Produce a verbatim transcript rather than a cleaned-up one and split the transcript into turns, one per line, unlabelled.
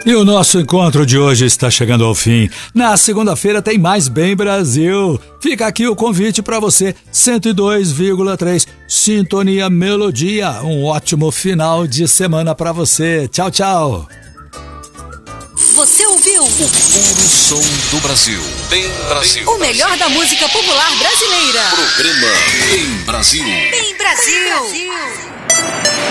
E o nosso encontro de hoje está chegando ao fim. Na segunda-feira tem mais Bem Brasil. Fica aqui o convite para você, cento e dois vírgula três, Sintonia Melodia. Um ótimo final de semana para você. Tchau, tchau.
Você ouviu o
puro som do Brasil. Bem Brasil.
O melhor da música popular brasileira.
Programa Bem Brasil.
Bem Brasil. Bem Brasil.